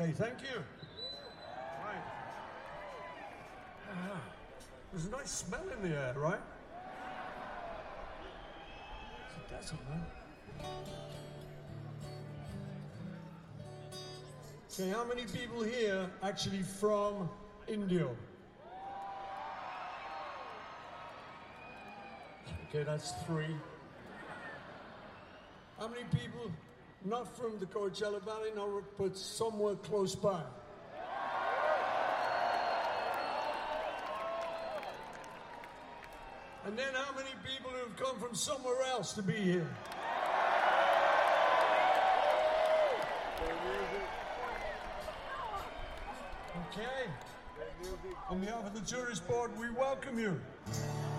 Okay, thank you. Right. There's a nice smell in the air, right? It's a desert, man. Okay, how many people here actually from India? Okay, that's 3. How many people not from the Coachella Valley, no, but somewhere close by? And then how many people who have come from somewhere else to be here? Okay. On behalf of the tourist board, we welcome you.